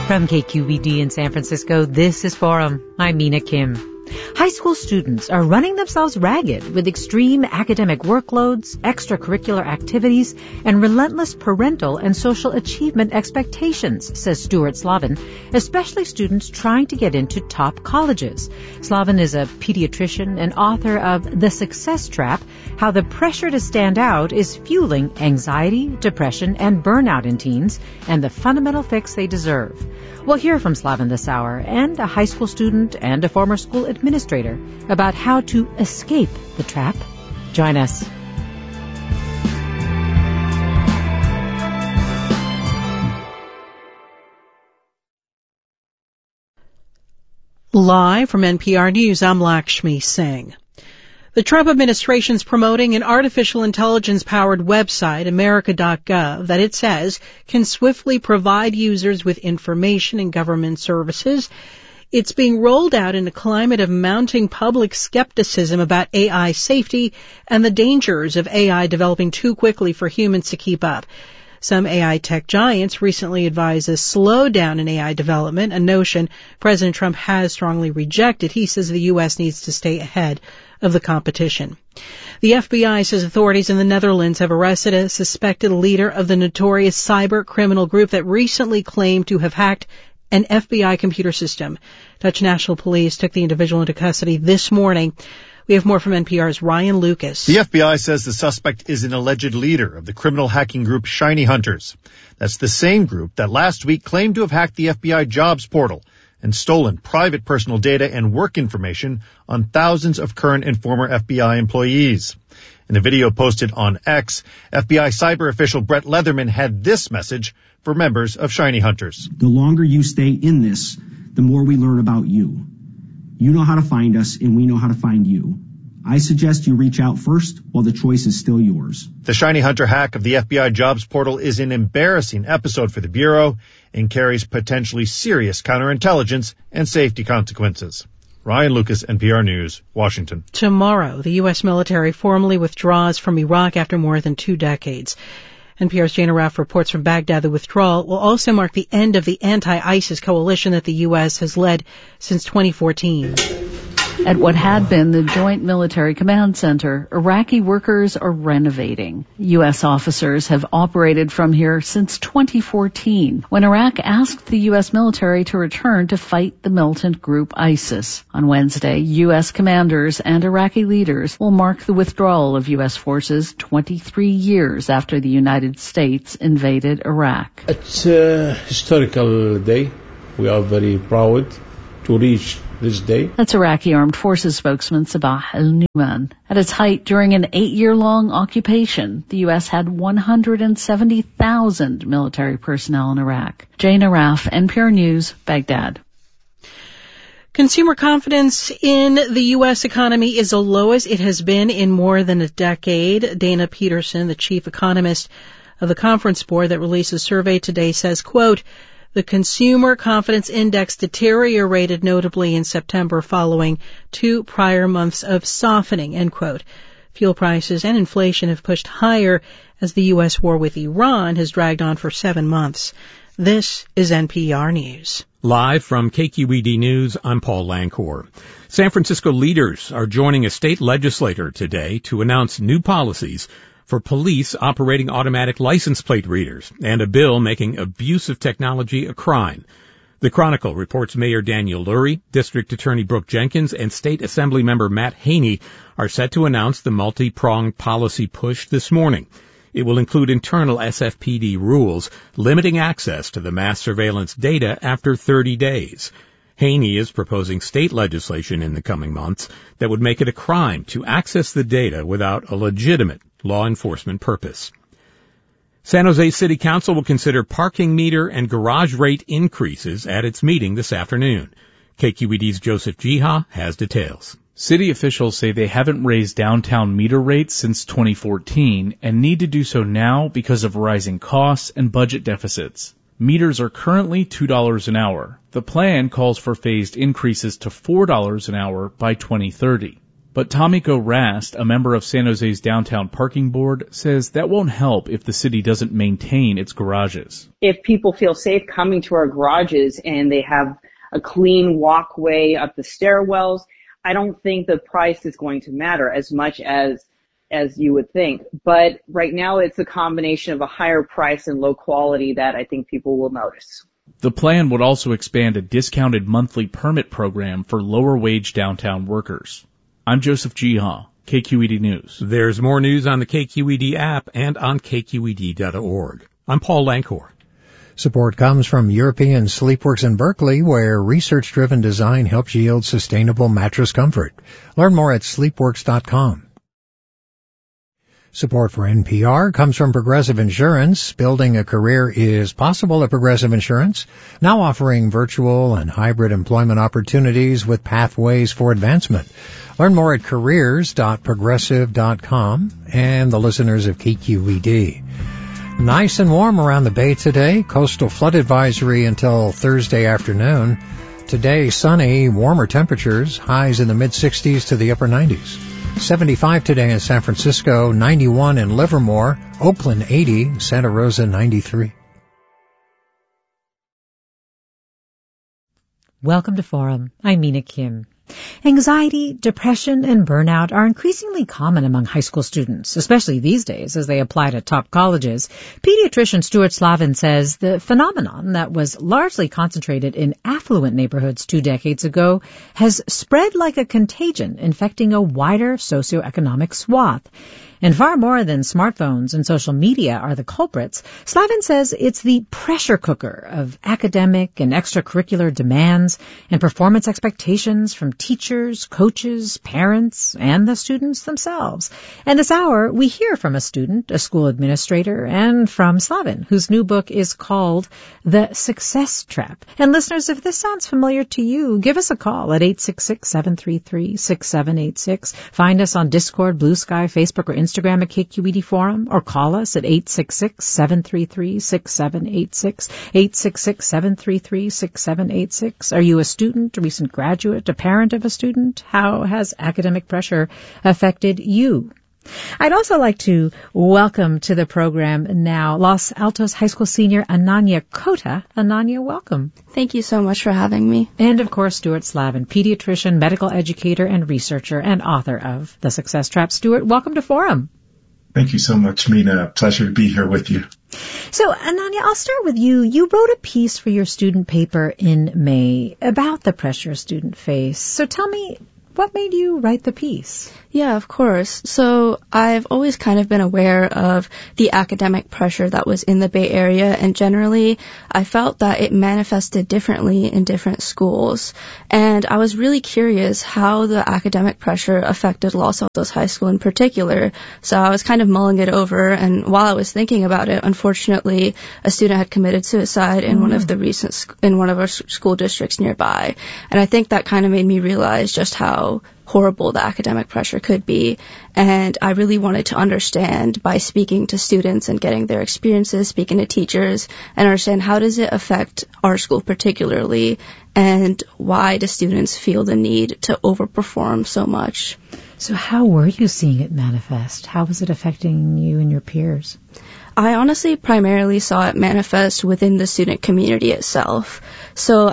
From KQED in San Francisco, this is Forum. I'm Mina Kim. High school students are running themselves ragged with extreme academic workloads, extracurricular activities, and relentless parental and social achievement expectations, says Stuart Slavin, especially students trying to get into top colleges. Slavin is a pediatrician and author of The Success Trap, How the Pressure to Stand Out is Fueling Anxiety, Depression, and Burnout in Teens, and the Fundamental Fix They Deserve. We'll hear from Slavin this hour, and a high school student and a former school administrator about how to escape the trap. Join us. Live from NPR News, I'm Lakshmi Singh. The Trump administration is promoting an artificial intelligence-powered website, America.gov, that it says can swiftly provide users with information and government services. It's being rolled out in a climate of mounting public skepticism about AI safety and the dangers of AI developing too quickly for humans to keep up. Some AI tech giants recently advised a slowdown in AI development, a notion President Trump has strongly rejected. He says the U.S. needs to stay ahead of the competition. The FBI says authorities in the Netherlands have arrested a suspected leader of the notorious cyber criminal group that recently claimed to have hacked an FBI computer system. Dutch National Police took the individual into custody this morning. We have more from NPR's Ryan Lucas. The FBI says the suspect is an alleged leader of the criminal hacking group Shiny Hunters. That's the same group that last week claimed to have hacked the FBI jobs portal and stolen private personal data and work information on thousands of current and former FBI employees. In a video posted on X, FBI cyber official Brett Leatherman had this message for members of Shiny Hunters. The longer you stay in this, the more we learn about you. You know how to find us, and we know how to find you. I suggest you reach out first while the choice is still yours. The Shiny Hunter hack of the FBI jobs portal is an embarrassing episode for the Bureau and carries potentially serious counterintelligence and safety consequences. Ryan Lucas, NPR News, Washington. Tomorrow, the U.S. military formally withdraws from Iraq after more than 2 decades. NPR's Jane Arraf reports from Baghdad the withdrawal will also mark the end of the anti-ISIS coalition that the U.S. has led since 2014. At what had been the Joint Military Command Center, Iraqi workers are renovating. U.S. officers have operated from here since 2014, when Iraq asked the U.S. military to return to fight the militant group ISIS. On Wednesday, U.S. commanders and Iraqi leaders will mark the withdrawal of U.S. forces 23 years after the United States invaded Iraq. It's a historical day. We are very proud to reach this day. That's Iraqi Armed Forces spokesman Sabah al-Numan. At its height during an 8-year-long occupation, the U.S. had 170,000 military personnel in Iraq. Jane Arraf, NPR News, Baghdad. Consumer confidence in the U.S. economy is the lowest it has been in more than a decade. Dana Peterson, the chief economist of the Conference Board that released a survey today, says, quote, the Consumer Confidence Index deteriorated notably in September following 2 prior months of softening, end quote. Fuel prices and inflation have pushed higher as the U.S. war with Iran has dragged on for 7 months. This is NPR News. Live from KQED News, I'm Paul Lancour. San Francisco leaders are joining a state legislator today to announce new policies for police operating automatic license plate readers and a bill making abuse of technology a crime. The Chronicle reports Mayor Daniel Lurie, District Attorney Brooke Jenkins, and State Assembly Member Matt Haney are set to announce the multi-pronged policy push this morning. It will include internal SFPD rules limiting access to the mass surveillance data after 30 days. Haney is proposing state legislation in the coming months that would make it a crime to access the data without a legitimate law enforcement purpose. San Jose City Council will consider parking meter and garage rate increases at its meeting this afternoon. KQED's Joseph Jiha has details. City officials say they haven't raised downtown meter rates since 2014 and need to do so now because of rising costs and budget deficits. Meters are currently $2 an hour. The plan calls for phased increases to $4 an hour by 2030. But Tomiko Rast, a member of San Jose's downtown parking board, says that won't help if the city doesn't maintain its garages. If people feel safe coming to our garages and they have a clean walkway up the stairwells, I don't think the price is going to matter as much as you would think. But right now it's a combination of a higher price and low quality that I think people will notice. The plan would also expand a discounted monthly permit program for lower-wage downtown workers. I'm Joseph Jiha, KQED News. There's more news on the KQED app and on KQED.org. I'm Paul Lancor. Support comes from European Sleepworks in Berkeley, where research-driven design helps yield sustainable mattress comfort. Learn more at sleepworks.com. Support for NPR comes from Progressive Insurance. Building a career is possible at Progressive Insurance, now offering virtual and hybrid employment opportunities with pathways for advancement. Learn more at careers.progressive.com and the listeners of KQED. Nice and warm around the Bay today. Coastal flood advisory until Thursday afternoon. Today, sunny, warmer temperatures, highs in the mid-60s to the upper 90s. 75 today in San Francisco, 91 in Livermore, Oakland 80, Santa Rosa 93. Welcome to Forum. I'm Mina Kim. Anxiety, depression, and burnout are increasingly common among high school students, especially these days as they apply to top colleges. Pediatrician Stuart Slavin says the phenomenon that was largely concentrated in affluent neighborhoods 2 decades ago has spread like a contagion, infecting a wider socioeconomic swath. And far more than smartphones and social media are the culprits, Slavin says it's the pressure cooker of academic and extracurricular demands and performance expectations from teachers, coaches, parents, and the students themselves. And this hour, we hear from a student, a school administrator, and from Slavin, whose new book is called The Success Trap. And listeners, if this sounds familiar to you, give us a call at 866-733-6786. Find us on Discord, Blue Sky, Facebook, or Instagram at KQED Forum, or call us at 866-733-6786, 866-733-6786. Are you a student, a recent graduate, a parent of a student? How has academic pressure affected you? I'd also like to welcome to the program now Los Altos High School senior Ananya Kota. Ananya, welcome. Thank you so much for having me. And, of course, Stuart Slavin, pediatrician, medical educator, and researcher, and author of The Success Trap. Stuart, welcome to Forum. Thank you so much, Mina. Pleasure to be here with you. So, Ananya, I'll start with you. You wrote a piece for your student paper in May about the pressure students face. So tell me, what made you write the piece? Yeah, of course. So I've always kind of been aware of the academic pressure that was in the Bay Area, and generally I felt that it manifested differently in different schools. And I was really curious how the academic pressure affected Los Altos High School in particular. So I was kind of mulling it over, and while I was thinking about it, unfortunately, a student had committed suicide in one of our school districts nearby. And I think that kind of made me realize just how horrible the academic pressure could be. And I really wanted to understand by speaking to students and getting their experiences, speaking to teachers, and understand how does it affect our school particularly, and why do students feel the need to overperform so much. So how were you seeing it manifest? How was it affecting you and your peers? I honestly primarily saw it manifest within the student community itself. So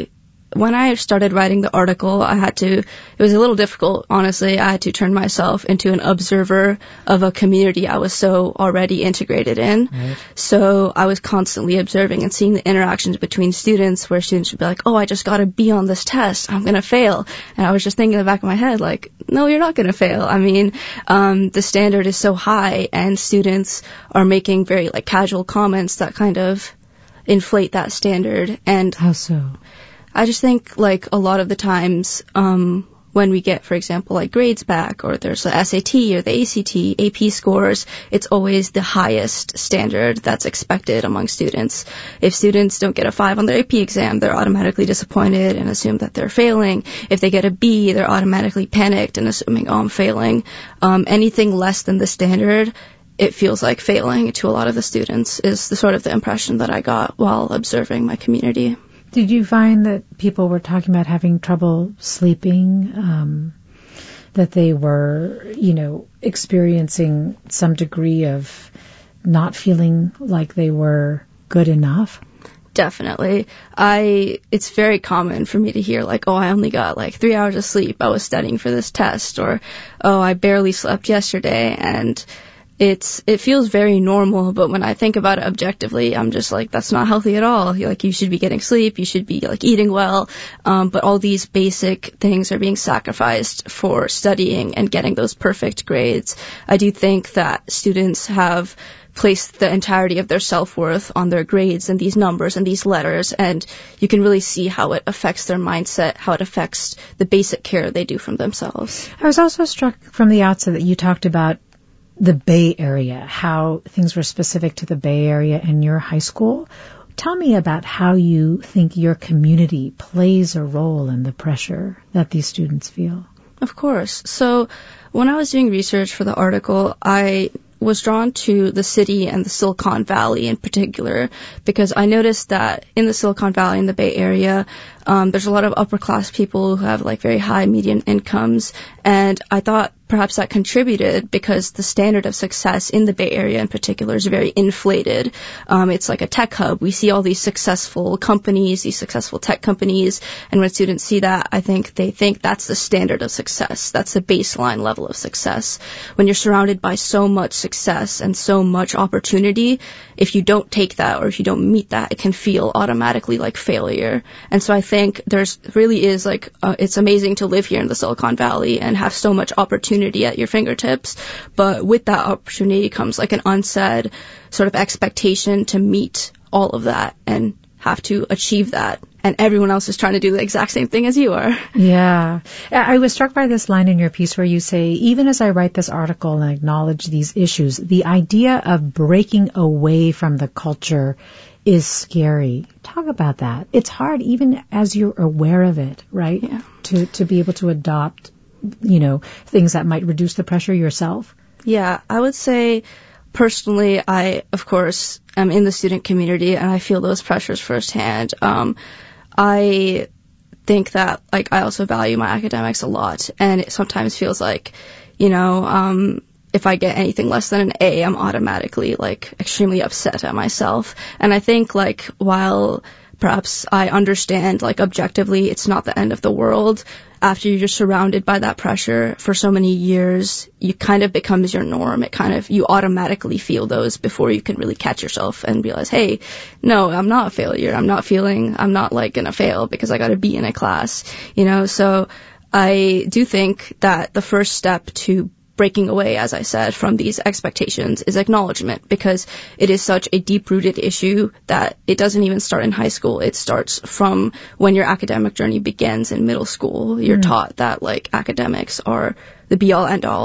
when I started writing the article, it was a little difficult, honestly. I had to turn myself into an observer of a community I was so already integrated in. Right. So I was constantly observing and seeing the interactions between students, where students would be like, oh, I just got a B on this test, I'm going to fail. And I was just thinking in the back of my head, like, no, you're not going to fail. I mean, the standard is so high, and students are making very casual comments that kind of inflate that standard. And how so? I just think, a lot of the times, when we get, for example, grades back, or there's the SAT or the ACT, AP scores, it's always the highest standard that's expected among students. If students don't get a 5 on their AP exam, they're automatically disappointed and assume that they're failing. If they get a B, they're automatically panicked and assuming, oh, I'm failing. Anything less than the standard, it feels like failing to a lot of the students, is the sort of the impression that I got while observing my community. Did you find that people were talking about having trouble sleeping? that they were, experiencing some degree of not feeling like they were good enough? Definitely. It's very common for me to hear I only got 3 hours of sleep. I was studying for this test, or, I barely slept yesterday. And it feels very normal, but when I think about it objectively, I'm just that's not healthy at all. You should be getting sleep, you should be eating well, but all these basic things are being sacrificed for studying and getting those perfect grades. I do think that students have placed the entirety of their self-worth on their grades and these numbers and these letters, and you can really see how it affects their mindset, how it affects the basic care they do from themselves. I was also struck from the outset that you talked about the Bay Area, how things were specific to the Bay Area and your high school. Tell me about how you think your community plays a role in the pressure that these students feel. Of course. So when I was doing research for the article, I was drawn to the city and the Silicon Valley in particular, because I noticed that in the Silicon Valley, in the Bay Area, there's a lot of upper class people who have very high median incomes, and I thought perhaps that contributed because the standard of success in the Bay Area in particular is very inflated. It's like a tech hub. We see all these successful companies, these successful tech companies, and when students see that, I think they think that's the standard of success. That's the baseline level of success. When you're surrounded by so much success and so much opportunity, if you don't take that or if you don't meet that, it can feel automatically like failure. And so I think there's really is it's amazing to live here in the Silicon Valley and have so much opportunity at your fingertips, but with that opportunity comes an unsaid sort of expectation to meet all of that and have to achieve that, and everyone else is trying to do the exact same thing as you are. Yeah. I was struck by this line in your piece where you say, even as I write this article and acknowledge these issues, the idea of breaking away from the culture is scary. Talk about that. It's hard even as you're aware of it, right? Yeah. To be able to adopt things that might reduce the pressure yourself? Yeah, I would say personally, I, of course, am in the student community and I feel those pressures firsthand. I think that, I also value my academics a lot, and it sometimes feels if I get anything less than an A, I'm automatically, extremely upset at myself. And I think, while perhaps I understand, objectively, it's not the end of the world, after you're just surrounded by that pressure for so many years, you kind of becomes your norm. You automatically feel those before you can really catch yourself and realize, hey, no, I'm not a failure. I'm not gonna fail because I got a B in a class, So I do think that the first step to breaking away, as I said, from these expectations is acknowledgement, because it is such a deep-rooted issue that it doesn't even start in high school. It starts from when your academic journey begins in middle school. You're taught that academics are the be-all, end-all